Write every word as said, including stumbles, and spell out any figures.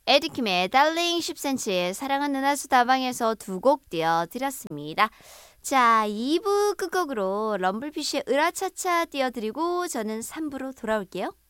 에디킴의 달링 십 센티미터의 사랑은 은하수 다방에서 두 곡 띄워드렸습니다. 자, 이 부 끝곡으로 럼블피쉬의 으라차차 띄워드리고 저는 삼 부로 돌아올게요.